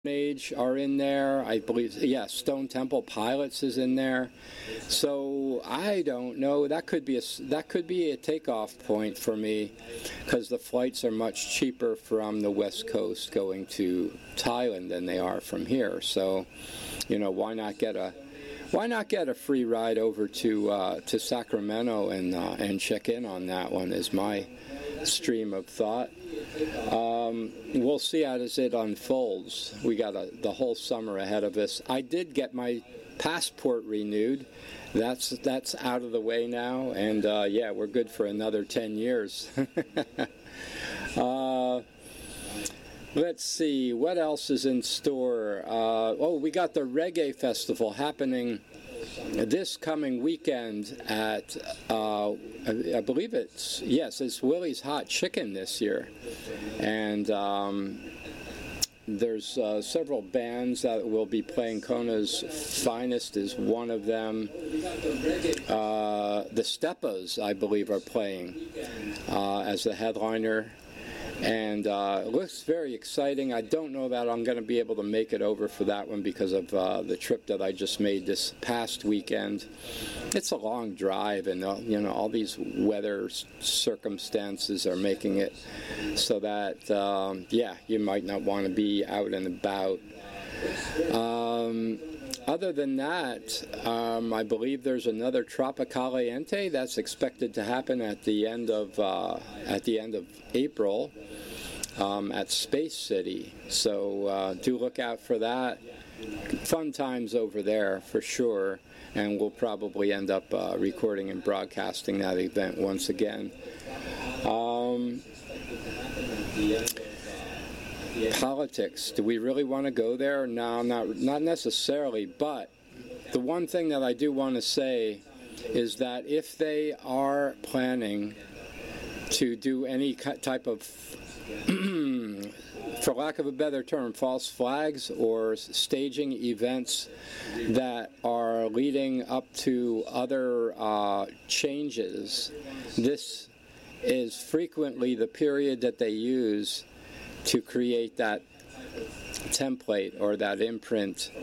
Age are in there. I believe, yeah, Stone Temple Pilots is in there. So I don't know. That could be a takeoff point for me, because the flights are much cheaper from the West Coast going to Thailand than they are from here. So, why not get a free ride over to Sacramento and check in on that one? Is my stream of thought. We'll see how as it unfolds. We got the whole summer ahead of us. I did get my passport renewed. That's out of the way now, and yeah, we're good for another 10 years. Let's see, what else is in store? We got the Reggae Festival happening this coming weekend at, I believe it's Willie's Hot Chicken this year. And there's several bands that will be playing. Kona's Finest is one of them. The Steppas, I believe, are playing as the headliner. And it looks very exciting. I don't know that I'm going to be able to make it over for that one because of the trip that I just made this past weekend. It's a long drive, and all these weather circumstances are making it so that you might not want to be out and about. Other than that, I believe there's another Tropicaliente that's expected to happen at the end of April at Space City. So do look out for that. Fun times over there for sure, and we'll probably end up recording and broadcasting that event once again. Politics. Do we really want to go there? No, not necessarily. But the one thing that I do want to say is that if they are planning to do any type of, for lack of a better term, false flags or staging events that are leading up to other changes, this is frequently the period that they use to create that template or that imprint.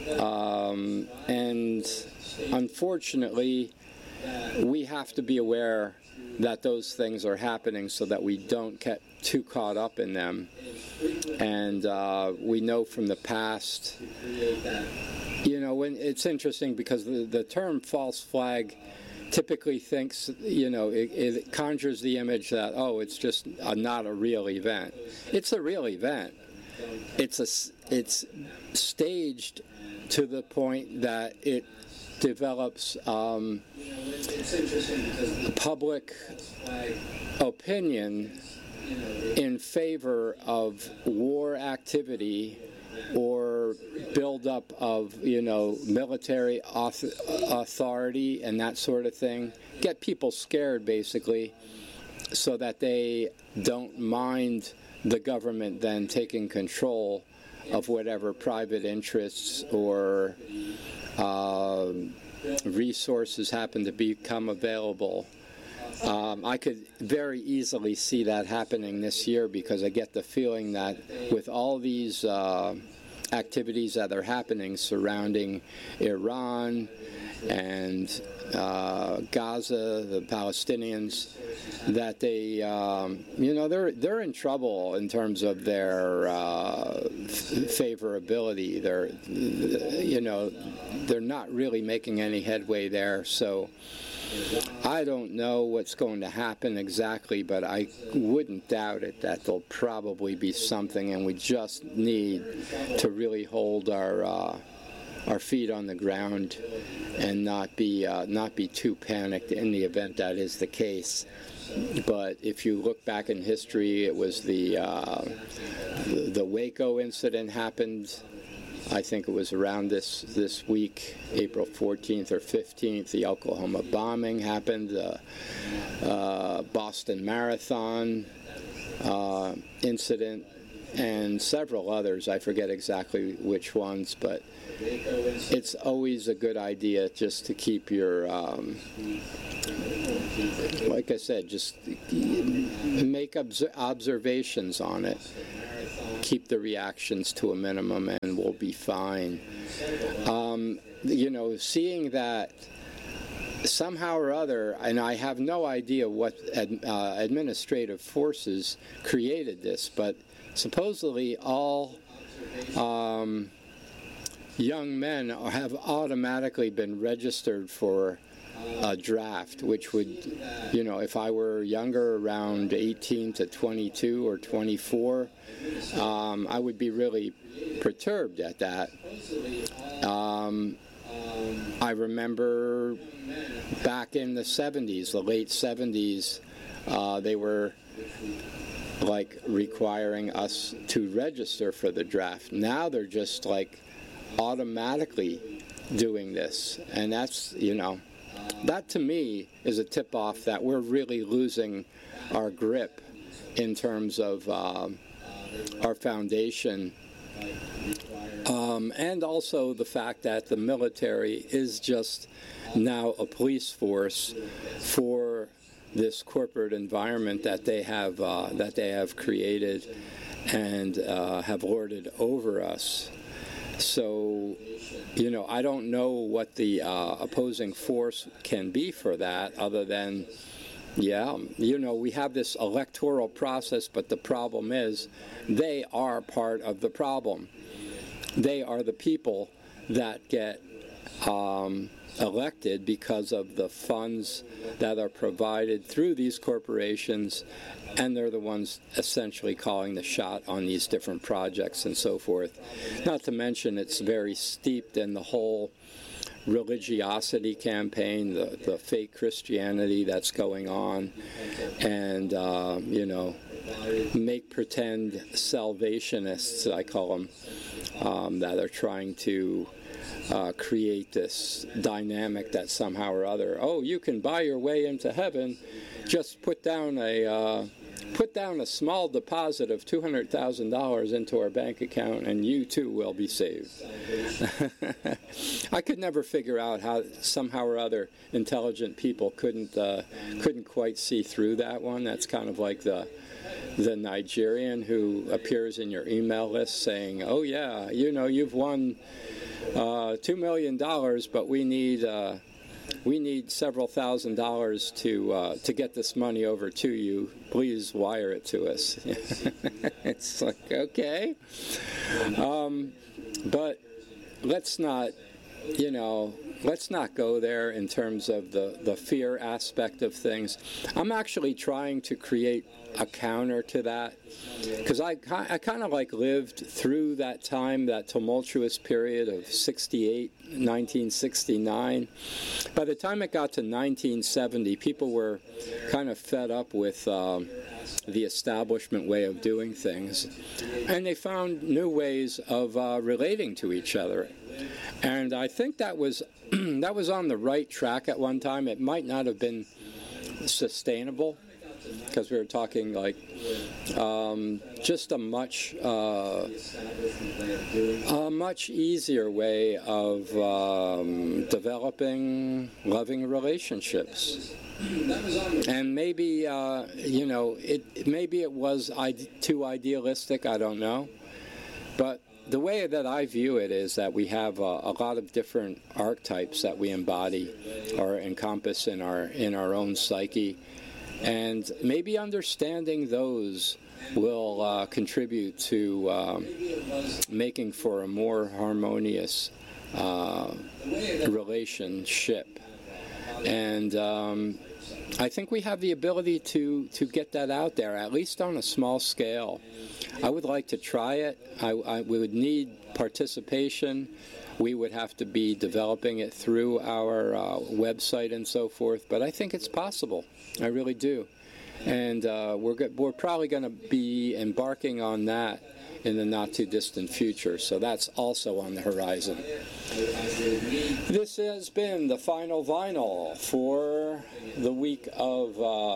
And unfortunately, we have to be aware that those things are happening so that we don't get too caught up in them. And we know from the past, when it's interesting because the term false flag typically thinks, it conjures the image that, it's just not a real event. It's a real event. It's staged to the point that it develops public opinion in favor of war activity or buildup of, military authority and that sort of thing. Get people scared, basically, so that they don't mind the government then taking control of whatever private interests or resources happen to become available. I could very easily see that happening this year because I get the feeling that with all these activities that are happening surrounding Iran and Gaza, the Palestinians, that they, they're in trouble in terms of their favorability. They're not really making any headway there. So I don't know what's going to happen exactly, but I wouldn't doubt it that there'll probably be something, and we just need to really hold our feet on the ground and not be too panicked in the event that is the case. But if you look back in history, it was the Waco incident happened. I think it was around this week, April 14th or 15th. The Oklahoma bombing happened. The Boston Marathon incident, and several others. I forget exactly which ones, but it's always a good idea just to keep your, like I said, just make observations on it. keep the reactions to a minimum, and we'll be fine. Seeing that somehow or other, and I have no idea what administrative forces created this, but supposedly all young men have automatically been registered for a draft, which would, if I were younger, around 18 to 22 or 24, I would be really perturbed at that. I remember back in the 70s, the late 70s, they were like requiring us to register for the draft. Now they're just like automatically doing this, and that's, that to me is a tip-off that we're really losing our grip in terms of our foundation. And also the fact that the military is just now a police force for this corporate environment that they have created and have lorded over us. So, I don't know what the opposing force can be for that, other than, we have this electoral process, but the problem is they are part of the problem. They are the people that get elected because of the funds that are provided through these corporations, and they're the ones essentially calling the shot on these different projects and so forth. Not to mention it's very steeped in the whole religiosity campaign, the fake Christianity that's going on, and, make pretend salvationists, I call them, that are trying to create this dynamic that somehow or other, you can buy your way into heaven, just put down a small deposit of $200,000 into our bank account, and you too will be saved. I could never figure out how somehow or other intelligent people couldn't quite see through that one. That's kind of like the Nigerian who appears in your email list saying, "Oh yeah, you've won $2 million, but we need several $1,000s to get this money over to you. Please wire it to us." It's like, okay, but let's not go there in terms of the fear aspect of things. I'm actually trying to create a counter to that, because I kind of like lived through that time, that tumultuous period of 1969. By the time it got to 1970, people were kind of fed up with the establishment way of doing things, and they found new ways of relating to each other. And I think that was that was on the right track at one time. It might not have been sustainable, because we were talking like just a much easier way of developing loving relationships. And maybe maybe it was too idealistic. I don't know, but the way that I view it is that we have a lot of different archetypes that we embody or encompass in our own psyche, and maybe understanding those will contribute to making for a more harmonious relationship. And I think we have the ability to get that out there, at least on a small scale. I would like to try it. We would need participation. We would have to be developing it through our website and so forth, but I think it's possible. I really do. And we're probably going to be embarking on that in the not-too-distant future, so that's also on the horizon. This has been the final vinyl for the week of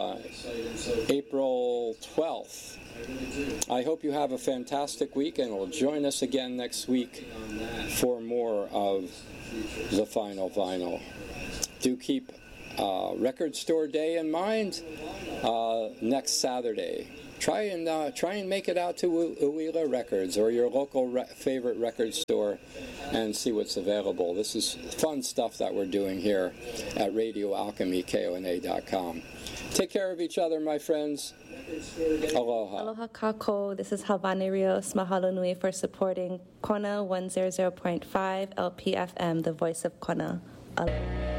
April 12th. I hope you have a fantastic week, and will join us again next week for more of the final vinyl. Do keep Record Store Day in mind next Saturday. try and make it out to Uila Records or your local favorite record store and see what's available. This is fun stuff that we're doing here at Radio Alchemy, KONA.com. Take care of each other, my friends. Aloha. Aloha kako. This is Havani Rios. Mahalo nui for supporting Kona 100.5 LPFM, the voice of Kona. Aloha.